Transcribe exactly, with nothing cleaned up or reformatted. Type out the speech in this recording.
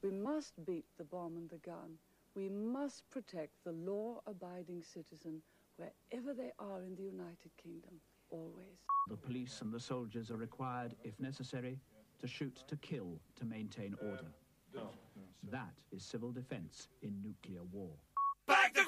We must beat the bomb and the gun. We must protect the law-abiding citizen wherever they are in the United Kingdom, always. The police and the soldiers are required, if necessary, to shoot to kill to maintain order. That is civil defense in nuclear war. Back the